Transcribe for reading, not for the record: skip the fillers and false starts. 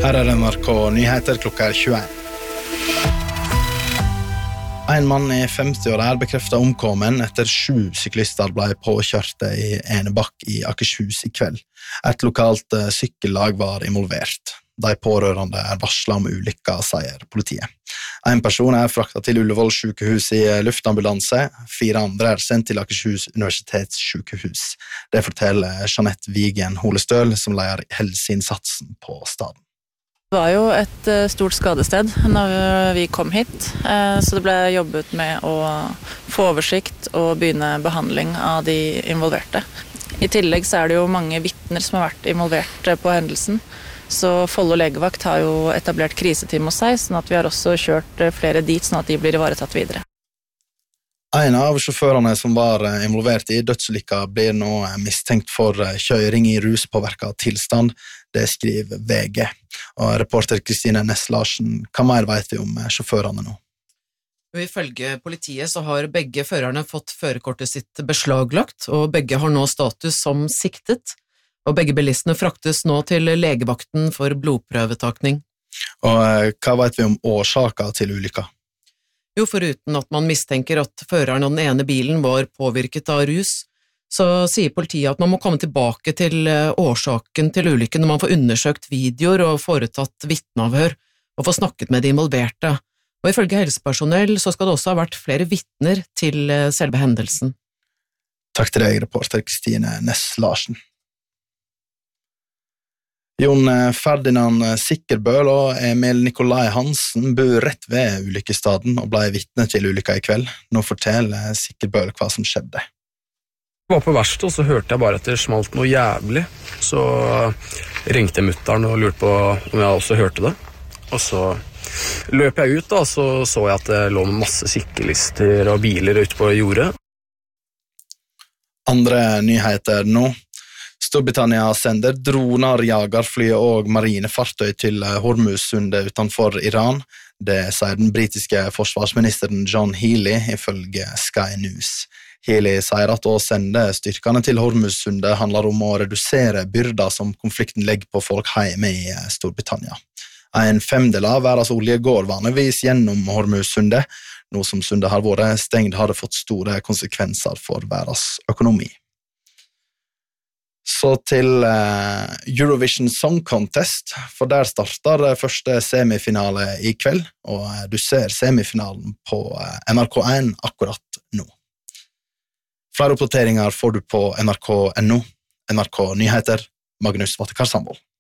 Her NRK Nyheter klokka 21. En mann i 50-åra bekreftet omkommen etter 7 syklister ble påkjørte i Enebakk i Akershus i kveld. Et lokalt sykkellag var involvert. De pårørende varslet om ulykka, sier politiet. En person fraktet til Ullevål sykehus i luftambulanse. 4 andre sendt til Akershus universitetssykehus. Det forteller Jeanette Vigen Holestøl, som leder helseinnsatsen på staden. Det var jo et stort skadested når vi kom hit, så det ble jobbet med å få oversikt og begynne behandling av de involverte. I tillegg så det jo mange vitner som har vært involvert på hendelsen, så Follo legevakt har jo etablert kriseteam hos seg, sånn at vi har også kjørt flere dit, sånn at de blir ivaretatt videre. En av sjåførene som var involvert i dødsulykka blir nå mistenkt for kjøring i ruspåvirket tilstand. Det skriver VG. Og reporter Kristine Næss Larsen, hva mer vet vi om sjåførene nå? Ifølge politiet så har begge førerne fått førerkortet sitt beslaglagt, og begge har nå status som siktet. Og begge bilistene fraktes nå til legevakten for blodprøvetakning. Og hva vet vi om årsaken til ulykka? Jo, foruten at man mistenker at føreren av den ene bilen var påvirket av rus, så sier politiet at man må komme tilbake til årsaken til ulykken når man får undersøkt videoer og foretatt vitneavhør og får snakket med de involverte. Og ifølge helsepersonell så skal det også ha vært flere vitner til selve hendelsen. Takk til deg, reporter Kristine Næss Larsen. Jon Ferdinand Sikkerbøl og Emil Nikolai Hansen bor rett ved ulykkestaden og ble vitne til ulykka i kveld. Nå forteller Sikkerbøl hva som skjedde. Jeg var på verksted, og så hørte jeg bare at det smalt noe jævlig. Så ringte mutteren og lurte på om jeg også hørte det. Og så løp jeg ut, da, så jeg at det lå masse syklister og biler ute på jordet. Andre nyheter nå. Storbritannia sender droner, jagerfly og marinefartøy til Hormuzsundet utenfor Iran. Det sier den britiske forsvarsministeren John Healey ifølge Sky News. Healey sier at å sende styrkene til Hormuzsundet handler om å redusere byrder som konflikten legger på folk hjemme i Storbritannia. En 5/5 av verdens olje går vanligvis gjennom Hormuzsundet. Nå som sundet har vært stengt, har det fått store konsekvenser for verdens økonomi. Så til Eurovision Song Contest, for der starter første semifinale i kveld, og du ser semifinalen på NRK1 akkurat nå. Flere oppdateringer får du på nrk.no. NRK Nyheter, Magnus Vatekar Sandvold.